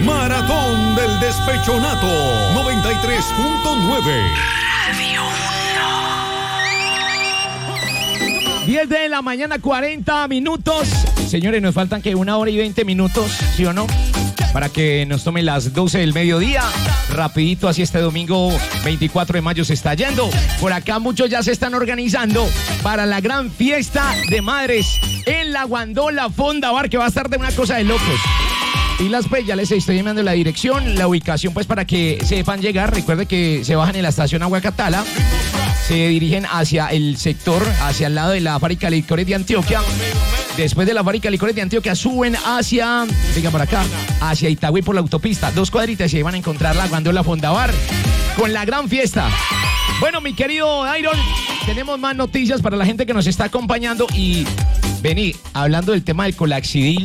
Maratón del Despechonato 93.9. 10 de la mañana, 40 minutos. Señores, nos faltan que 1 hora y 20 minutos, ¿sí o no? Para que nos tomen las 12 del mediodía. Rapidito, así este domingo 24 de mayo se está yendo. Por acá muchos ya se están organizando para la gran fiesta de madres en la Guandola Fonda Bar, que va a estar de una cosa de locos. Y las pues ya les estoy enviando la dirección, la ubicación, pues para que sepan llegar. Recuerde que se bajan en la estación Aguacatala, se dirigen hacia el sector, hacia el lado de la fábrica de licores de Antioquia. Después de la fábrica de licores de Antioquia suben hacia, venga por acá, hacia Itagüí por la autopista. 2 cuadritas y ahí van a encontrar la Guandola Fonda Bar con la gran fiesta. Bueno, mi querido Iron, tenemos más noticias para la gente que nos está acompañando. Y vení, hablando del tema del Colaxidil.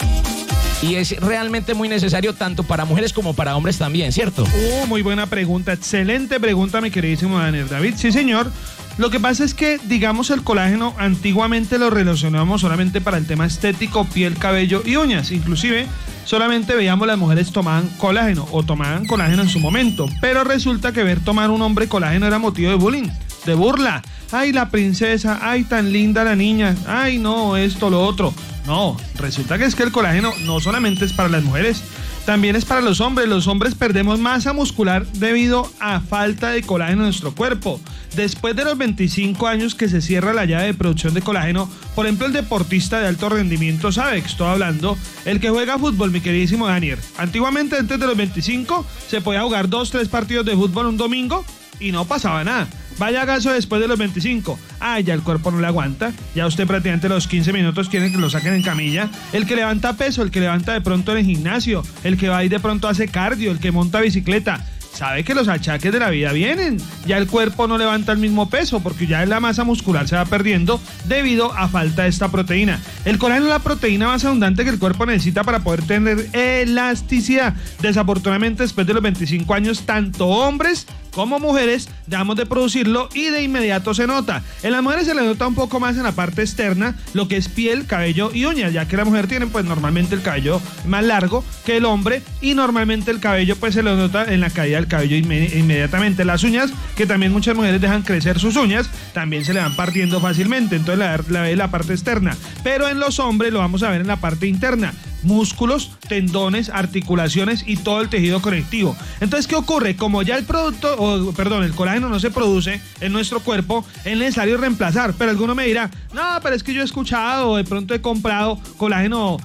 Y es realmente muy necesario tanto para mujeres como para hombres también, ¿cierto? Muy buena pregunta, excelente pregunta, mi queridísimo Daniel David. Sí, señor. Lo que pasa es que, digamos, el colágeno antiguamente lo relacionábamos solamente para el tema estético, piel, cabello y uñas. Inclusive, solamente veíamos las mujeres tomaban colágeno o tomaban colágeno en su momento. Pero resulta que ver tomar un hombre colágeno era motivo de bullying, de burla. Ay, la princesa, ay, tan linda la niña, ay, no, esto, lo otro. No, resulta que es que el colágeno no solamente es para las mujeres, también es para los hombres. Los hombres perdemos masa muscular debido a falta de colágeno en nuestro cuerpo. Después de los 25 años que se cierra la llave de producción de colágeno, por ejemplo, el deportista de alto rendimiento sabe que estoy hablando, el que juega fútbol, mi queridísimo Daniel. Antiguamente, antes de los 25, se podía jugar 2-3 partidos de fútbol un domingo y no pasaba nada. Vaya caso después de los 25. Ya el cuerpo no le aguanta. Ya usted prácticamente los 15 minutos quiere que lo saquen en camilla. El que levanta peso, el que levanta de pronto en el gimnasio, el que va y de pronto hace cardio, el que monta bicicleta. Sabe que los achaques de la vida vienen. Ya el cuerpo no levanta el mismo peso porque ya la masa muscular se va perdiendo debido a falta de esta proteína. El colágeno es la proteína más abundante que el cuerpo necesita para poder tener elasticidad. Desafortunadamente, después de los 25 años, tanto hombres como mujeres dejamos de producirlo y de inmediato se nota. En las mujeres se le nota un poco más en la parte externa, lo que es piel, cabello y uñas, ya que la mujer tiene pues normalmente el cabello más largo que el hombre y normalmente el cabello pues se le nota en la caída del cabello inmediatamente. Las uñas, que también muchas mujeres dejan crecer sus uñas, también se le van partiendo fácilmente, entonces la ve en la parte externa. Pero en los hombres lo vamos a ver en la parte interna. Músculos, tendones, articulaciones y todo el tejido conectivo. Entonces, ¿qué ocurre? Como ya el colágeno no se produce en nuestro cuerpo, es necesario reemplazar. Pero alguno me dirá, no, pero es que yo he escuchado, de pronto he comprado colágeno,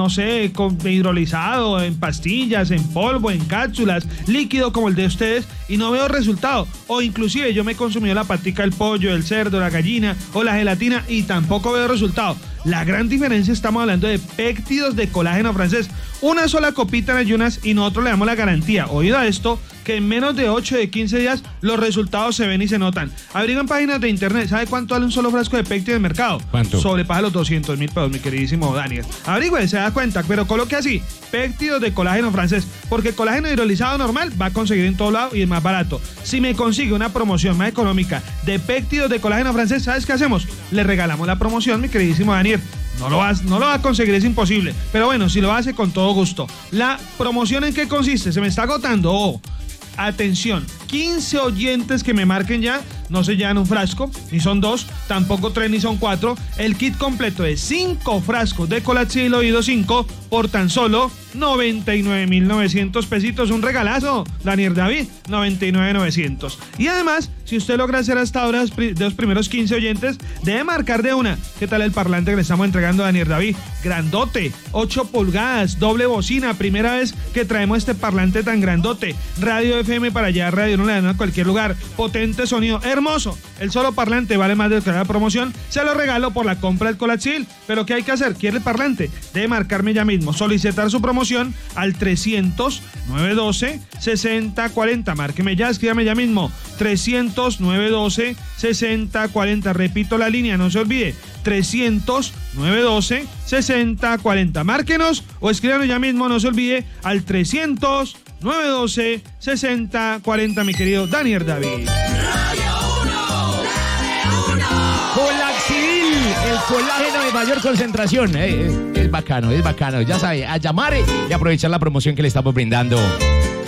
hidrolizado, en pastillas, en polvo, en cápsulas, líquido como el de ustedes, y no veo resultado. O inclusive yo me he consumido la patica del pollo, el cerdo, la gallina o la gelatina y tampoco veo resultado. La gran diferencia, estamos hablando de péptidos de colágeno francés. Una sola copita en ayunas y nosotros le damos la garantía, oído a esto, que en menos de 8 de 15 días los resultados se ven y se notan. Averigüen páginas de internet. ¿Sabe cuánto vale un solo frasco de péptido en el mercado? ¿Cuánto? Sobrepasa los 200,000 pesos, mi queridísimo Daniel. Averigüen, se da cuenta, pero coloque así, péptidos de colágeno francés, porque el colágeno hidrolizado normal va a conseguir en todo lado y es más barato. Si me consigue una promoción más económica de péptidos de colágeno francés, ¿sabes qué hacemos? Le regalamos la promoción, mi queridísimo Daniel. No lo va a conseguir, es imposible. Pero bueno, si lo hace, con todo gusto. ¿La promoción en qué consiste? Se me está agotando. Atención, 15 oyentes que me marquen ya, no se llevan un frasco, ni son 2, tampoco 3 ni son 4. El kit completo de 5 frascos de Colaxidil Oído 5 por tan solo 99,900 pesitos. Un regalazo, Daniel David, 99,900. Y además, si usted logra hacer hasta ahora de los primeros 15 oyentes, debe marcar de una. ¿Qué tal el parlante que le estamos entregando a Daniel David? Grandote, 8 pulgadas, doble bocina, primera vez que traemos este parlante tan grandote. Radio FM para allá, radio no le dan a cualquier lugar. Potente sonido, hermoso. El solo parlante vale más de lo que la promoción. Se lo regalo por la compra del Colaxidil. Pero ¿qué hay que hacer? ¿Quiere el parlante? Debe marcarme ya mismo. Solicitar su promoción al 300-912-6040. Márqueme ya, escríbame ya mismo. 300-912-6040. Repito la línea, no se olvide. 300-912-6040. Márquenos o escríbanos ya mismo, no se olvide, al 300-912-6040, mi querido Daniel David. Colaxidil, colágeno de mayor concentración. Es bacano, es bacano. Ya sabe, a llamar y aprovechar la promoción que le estamos brindando.